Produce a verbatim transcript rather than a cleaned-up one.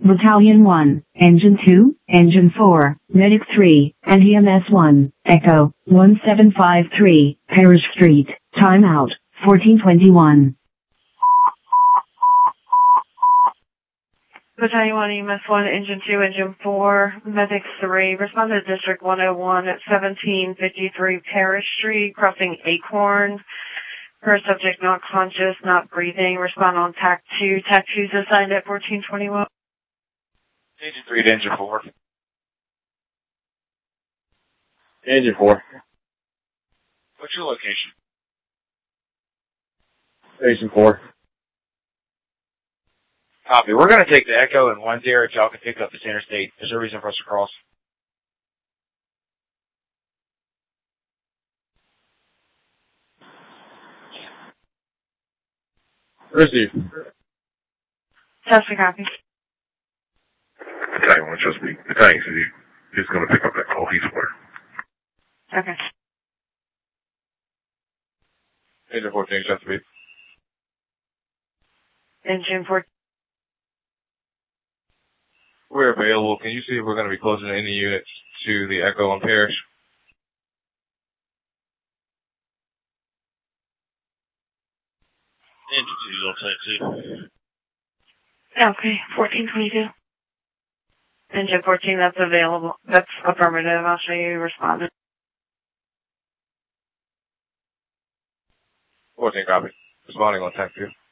Battalion one, Engine two, Engine four, Medic three, and E M S one, Echo, one seven five three, Parish Street, timeout, fourteen twenty-one. Battalion one, E M S one, Engine two, Engine four, Medic three, respond to District one oh one at seventeen fifty-three Parish Street, crossing Acorn. First subject not conscious, not breathing. Respond on T A C two. T A C two is assigned at fourteen twenty-one. Engine three to Engine four. Engine four. What's your location? Station four. Copy. We're going to take the Echo and one zero. Y'all can pick up this interstate. There's no reason for us to cross. Receive. Testing copy. Battalion one, trust me. Battalion said he, he's going to pick up that call. He's aware. Okay. Engine fourteen, just me. Engine four. We're available. Can you see if we're going to be closing any units to the Echo on Parish? Engine two, on T A C two. Okay, fourteen twenty-two. Engine fourteen, that's available. That's affirmative. I'll show you responded. fourteen, copy. Responding on T A C two.